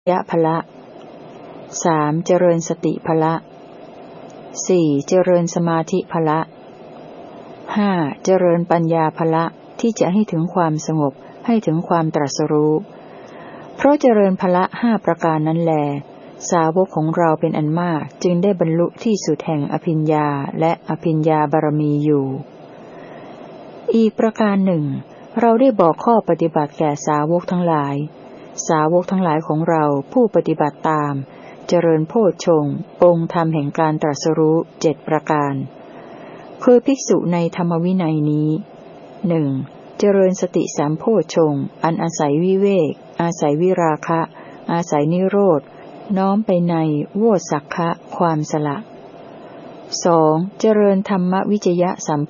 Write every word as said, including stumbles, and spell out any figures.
ยะพละสามเจริญสติพละสี่เจริญสมาธิพละห้าเจริญปัญญาพละที่จะให้ถึงความสงบให้ถึงความตรัสรู้เพราะเจริญพละห้าประการนั้นแลสาวกของเราเป็นอันมากจึงได้บรรลุที่สุดแห่งอภิญญาและอภิญญาบารมีอยู่อีกประการหนึ่งเราได้บอกข้อปฏิบัติแก่สาวกทั้งหลายสาวกทั้งหลายของเราผู้ปฏิบัติตามเจริญโพชฌงค์องค์ธรรมแห่งการตรัสรู้เจ็ดประการคือภิกษุในธรรมวินัยนี้หนึ่งเจริญสติสามโพชฌงค์อันอาศัยวิเวกอาศัยวิราคะอาศัยนิโรธน้อมไปในโวสักคะความสละสองเจริญธรรมวิจยะสามโพ